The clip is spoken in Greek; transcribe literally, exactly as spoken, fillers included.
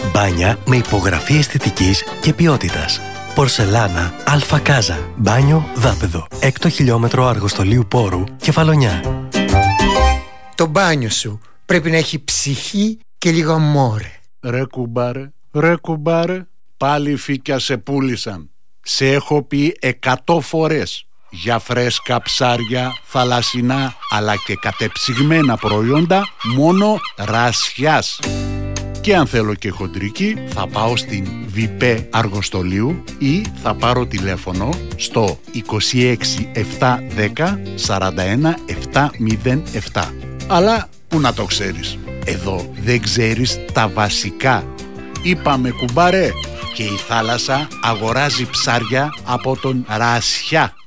Μπάνια με υπογραφή αισθητικής και ποιότητας. Πορσελάνα Αλφα Κάζα. Μπάνιο δάπεδο. Έκτο χιλιόμετρο αργοστολίου πόρου, Κεφαλονιά. Το μπάνιο σου πρέπει να έχει ψυχή και λίγο μόρε. Ρε κουμπάρε, ρε κουμπάρε, πάλι φύκια σε πούλησαν. Σε έχω πει εκατό φορές για φρέσκα ψάρια, θαλασσινά αλλά και κατεψυγμένα προϊόντα μόνο Ρασιάς. Και αν θέλω και χοντρική θα πάω στην Βιπέ Αργοστολίου ή θα πάρω τηλέφωνο στο είκοσι έξι επτακόσια δέκα σαράντα ένα επτακόσια επτά. Αλλά που να το ξέρεις, εδώ δεν ξέρεις τα βασικά. Είπαμε κουμπάρε, και η θάλασσα αγοράζει ψάρια από τον Ρασιά.